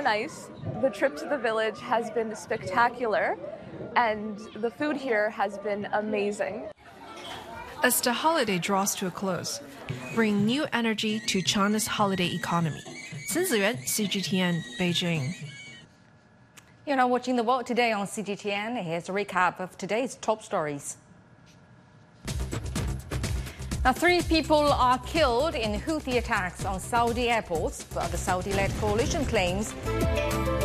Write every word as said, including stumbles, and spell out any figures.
nice. The trip to the village has been spectacular, and the food here has been amazing. As the holiday draws to a close, bring new energy to China's holiday economy. Sun Ziyuan, C G T N, Beijing. You're now watching The World Today on C G T N. Here's a recap of today's top stories. Now, three people are killed in Houthi attacks on Saudi airports, but the Saudi-led coalition claims